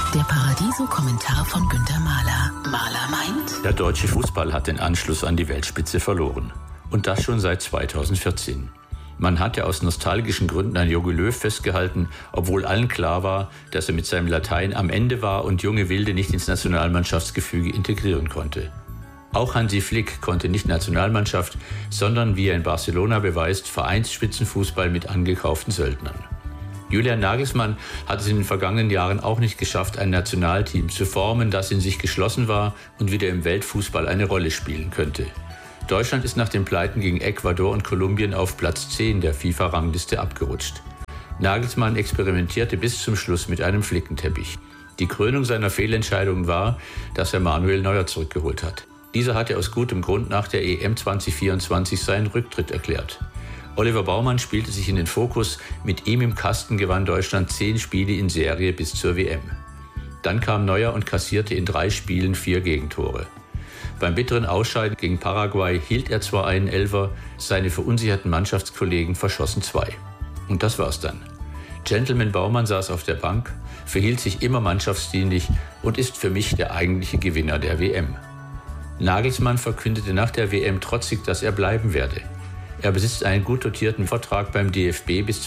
Der Paradiso-Kommentar von Günter Mahler. Mahler meint: Der deutsche Fußball hat den Anschluss an die Weltspitze verloren. Und das schon seit 2014. Man hatte aus nostalgischen Gründen an Jogi Löw festgehalten, obwohl allen klar war, dass er mit seinem Latein am Ende war und junge Wilde nicht ins Nationalmannschaftsgefüge integrieren konnte. Auch Hansi Flick konnte nicht Nationalmannschaft, sondern, wie er in Barcelona beweist, Vereinsspitzenfußball mit angekauften Söldnern. Julian Nagelsmann hat es in den vergangenen Jahren auch nicht geschafft, ein Nationalteam zu formen, das in sich geschlossen war und wieder im Weltfußball eine Rolle spielen könnte. Deutschland ist nach den Pleiten gegen Ecuador und Kolumbien auf Platz 10 der FIFA-Rangliste abgerutscht. Nagelsmann experimentierte bis zum Schluss mit einem Flickenteppich. Die Krönung seiner Fehlentscheidungen war, dass er Manuel Neuer zurückgeholt hat. Dieser hatte aus gutem Grund nach der EM 2024 seinen Rücktritt erklärt. Oliver Baumann spielte sich in den Fokus. Mit ihm im Kasten gewann Deutschland 10 Spiele in Serie bis zur WM. Dann kam Neuer und kassierte in 3 Spielen 4 Gegentore. Beim bitteren Ausscheiden gegen Paraguay hielt er zwar einen Elfer, seine verunsicherten Mannschaftskollegen verschossen 2. Und das war's dann. Gentleman Baumann saß auf der Bank, verhielt sich immer mannschaftsdienlich und ist für mich der eigentliche Gewinner der WM. Nagelsmann verkündete nach der WM trotzig, dass er bleiben werde. Er besitzt einen gut dotierten Vertrag beim DFB bis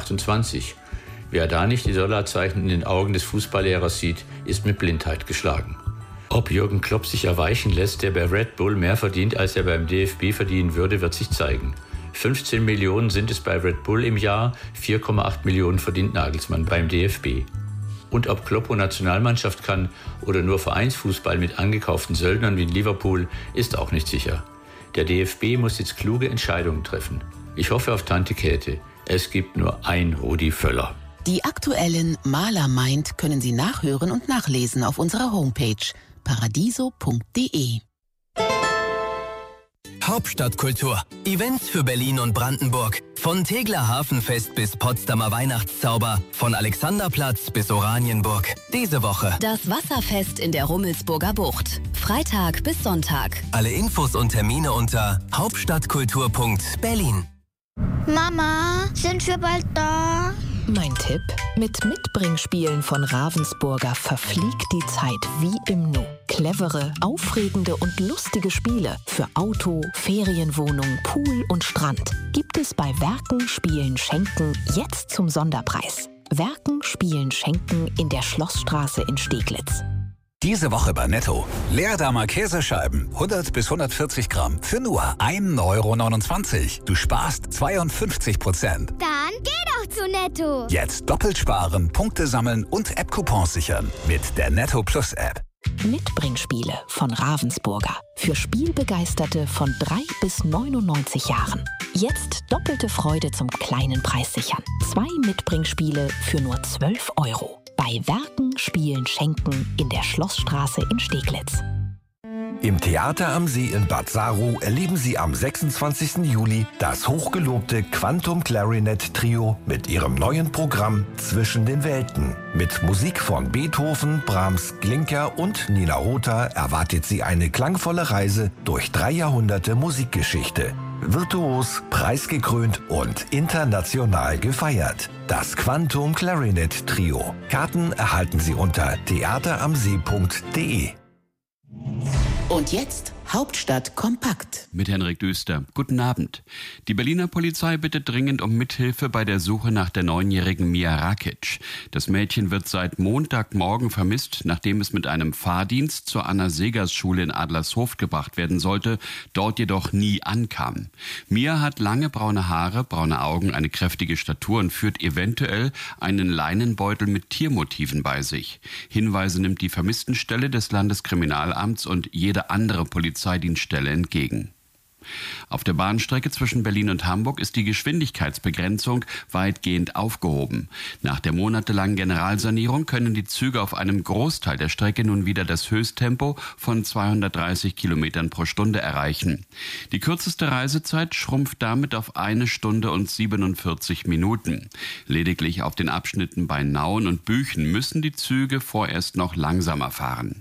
2028. Wer da nicht die Dollarzeichen in den Augen des Fußballlehrers sieht, ist mit Blindheit geschlagen. Ob Jürgen Klopp sich erweichen lässt, der bei Red Bull mehr verdient, als er beim DFB verdienen würde, wird sich zeigen. 15 Millionen sind es bei Red Bull im Jahr, 4,8 Millionen verdient Nagelsmann beim DFB. Und ob Kloppo Nationalmannschaft kann oder nur Vereinsfußball mit angekauften Söldnern wie in Liverpool, ist auch nicht sicher. Der DFB muss jetzt kluge Entscheidungen treffen. Ich hoffe auf Tante Käthe. Es gibt nur ein Rudi Völler. Die aktuellen Mahler meint können Sie nachhören und nachlesen auf unserer Homepage paradiso.de. Hauptstadtkultur. Events für Berlin und Brandenburg. Von Tegeler Hafenfest bis Potsdamer Weihnachtszauber. Von Alexanderplatz bis Oranienburg. Diese Woche das Wasserfest in der Rummelsburger Bucht. Freitag bis Sonntag. Alle Infos und Termine unter hauptstadtkultur.berlin. Mama, sind wir bald da? Mein Tipp: Mit Mitbringspielen von Ravensburger verfliegt die Zeit wie im Nu. Clevere, aufregende und lustige Spiele für Auto, Ferienwohnung, Pool und Strand gibt es bei Werken, Spielen, Schenken jetzt zum Sonderpreis. Werken, Spielen, Schenken in der Schlossstraße in Steglitz. Diese Woche bei Netto. Leerdamer Käsescheiben, 100 bis 140 Gramm, für nur 1,29 €. Du sparst 52%. Dann geh doch zu Netto. Jetzt doppelt sparen, Punkte sammeln und App-Coupons sichern mit der Netto Plus App. Mitbringspiele von Ravensburger. Für Spielbegeisterte von 3 bis 99 Jahren. Jetzt doppelte Freude zum kleinen Preis sichern. 2 Mitbringspiele für nur 12 €. Bei Werken, Spielen, Schenken in der Schlossstraße in Steglitz. Im Theater am See in Bad Saro erleben Sie am 26. Juli das hochgelobte Quantum Clarinet Trio mit ihrem neuen Programm Zwischen den Welten. Mit Musik von Beethoven, Brahms, Glinka und Nina Rota erwartet Sie eine klangvolle Reise durch 3 Jahrhunderte Musikgeschichte. Virtuos, preisgekrönt und international gefeiert. Das Quantum Clarinet Trio. Karten erhalten Sie unter theateramsee.de. Und jetzt Hauptstadt kompakt. Mit Henrik Düster. Guten Abend. Die Berliner Polizei bittet dringend um Mithilfe bei der Suche nach der 9-jährigen Mia Rakic. Das Mädchen wird seit Montagmorgen vermisst, nachdem es mit einem Fahrdienst zur Anna-Segers-Schule in Adlershof gebracht werden sollte, dort jedoch nie ankam. Mia hat lange braune Haare, braune Augen, eine kräftige Statur und führt eventuell einen Leinenbeutel mit Tiermotiven bei sich. Hinweise nimmt die Vermisstenstelle des Landeskriminalamts und jede andere Polizeidienststelle entgegen. Auf der Bahnstrecke zwischen Berlin und Hamburg ist die Geschwindigkeitsbegrenzung weitgehend aufgehoben. Nach der monatelangen Generalsanierung können die Züge auf einem Großteil der Strecke nun wieder das Höchsttempo von 230 Kilometern pro Stunde erreichen. Die kürzeste Reisezeit schrumpft damit auf 1 Stunde und 47 Minuten. Lediglich auf den Abschnitten bei Nauen und Büchen müssen die Züge vorerst noch langsamer fahren.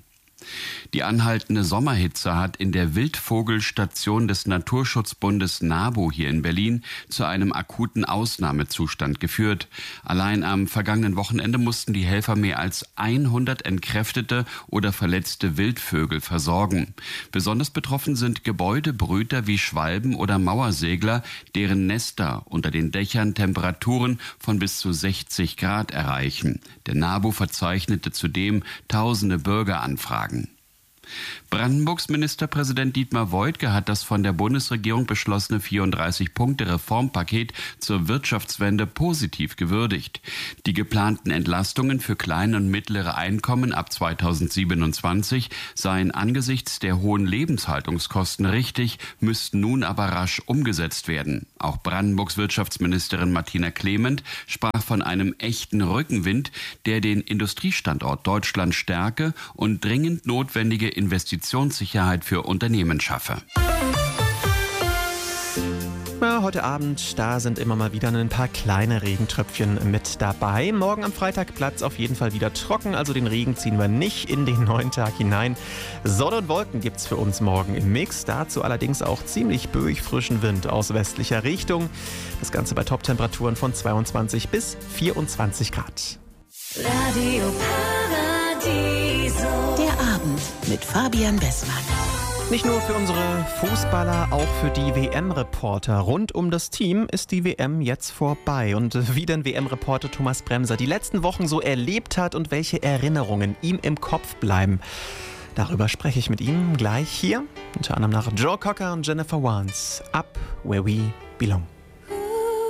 Die anhaltende Sommerhitze hat in der Wildvogelstation des Naturschutzbundes NABU hier in Berlin zu einem akuten Ausnahmezustand geführt. Allein am vergangenen Wochenende mussten die Helfer mehr als 100 entkräftete oder verletzte Wildvögel versorgen. Besonders betroffen sind Gebäudebrüter wie Schwalben oder Mauersegler, deren Nester unter den Dächern Temperaturen von bis zu 60 Grad erreichen. Der NABU verzeichnete zudem tausende Bürgeranfragen. Brandenburgs Ministerpräsident Dietmar Woidke hat das von der Bundesregierung beschlossene 34-Punkte-Reformpaket zur Wirtschaftswende positiv gewürdigt. Die geplanten Entlastungen für kleine und mittlere Einkommen ab 2027 seien angesichts der hohen Lebenshaltungskosten richtig, müssten nun aber rasch umgesetzt werden. Auch Brandenburgs Wirtschaftsministerin Martina Clement sprach von einem echten Rückenwind, der den Industriestandort Deutschland stärke und dringend notwendige Investitionssicherheit für Unternehmen schaffe. Ja, heute Abend, da sind immer mal wieder ein paar kleine Regentröpfchen mit dabei. Morgen am Freitag bleibt es auf jeden Fall wieder trocken, also den Regen ziehen wir nicht in den neuen Tag hinein. Sonne und Wolken gibt es für uns morgen im Mix, dazu allerdings auch ziemlich böig frischen Wind aus westlicher Richtung. Das Ganze bei Toptemperaturen von 22 bis 24 Grad. Radio Paradiso. Der Abend mit Fabian Bessmann. Nicht nur für unsere Fußballer, auch für die WM-Reporter. Rund um das Team ist die WM jetzt vorbei. Und wie denn WM-Reporter Thomas Bremser die letzten Wochen so erlebt hat und welche Erinnerungen ihm im Kopf bleiben, darüber spreche ich mit ihm gleich hier. Unter anderem nach Joe Cocker und Jennifer Warnes. Up Where We Belong.